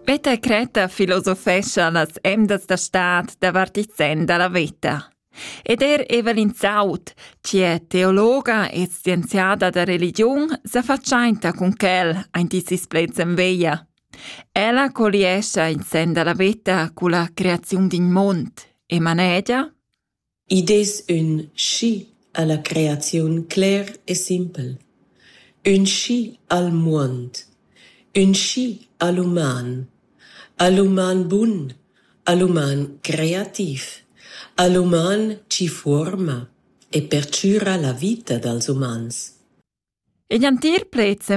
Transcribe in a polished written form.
Veta creta filosofescha las emdas da stat da vartizen dalla veta. Ed Evelyn Zaut, che è teologa e scienziata da religion, s'affacciainta con quel ein dissis plez en veia. Ella coliescha in sen dalla veta con la creazione d'un mond e manegia. Ides un sci alla creazione clair e simple, un sci al mond, un sci all'uman bun, all'uman creativ, all'uman ci forma e perciura la vita dels umans. E gli antir plez